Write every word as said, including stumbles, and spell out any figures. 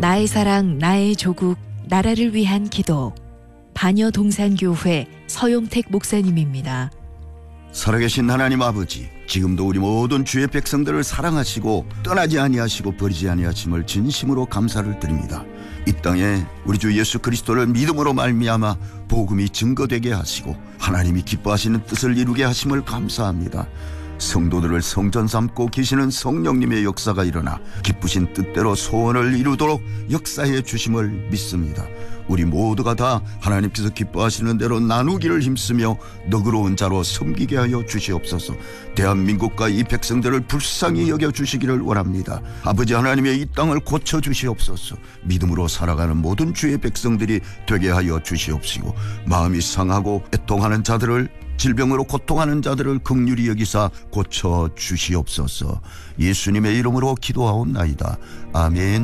나의 사랑, 나의 조국, 나라를 위한 기도. 반여동산교회 서용택 목사님입니다. 살아계신 하나님 아버지, 지금도 우리 모든 주의 백성들을 사랑하시고 떠나지 아니하시고 버리지 아니하심을 진심으로 감사를 드립니다. 이 땅에 우리 주 예수 그리스도를 믿음으로 말미암아 복음이 증거되게 하시고 하나님이 기뻐하시는 뜻을 이루게 하심을 감사합니다. 성도들을 성전 삼고 계시는 성령님의 역사가 일어나 기쁘신 뜻대로 소원을 이루도록 역사해 주심을 믿습니다. 우리 모두가 다 하나님께서 기뻐하시는 대로 나누기를 힘쓰며 너그러운 자로 섬기게 하여 주시옵소서. 대한민국과 이 백성들을 불쌍히 여겨주시기를 원합니다. 아버지 하나님의 이 땅을 고쳐주시옵소서. 믿음으로 살아가는 모든 주의 백성들이 되게 하여 주시옵시고, 마음이 상하고 애통하는 자들을, 질병으로 고통하는 자들을 긍휼히 여기사 고쳐주시옵소서. 예수님의 이름으로 기도하옵나이다. 아멘.